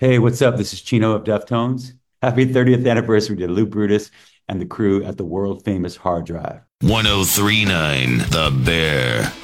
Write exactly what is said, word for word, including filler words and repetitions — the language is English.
Hey, what's up? This is Chino of Deftones. Happy thirtieth anniversary to Lou Brutus and the crew at the world famous Hard Drive. ten thirty-nine The Bear.